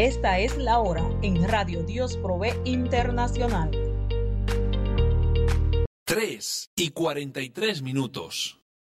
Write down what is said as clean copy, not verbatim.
Esta es la hora en Radio Dios Provee Internacional. 3:43.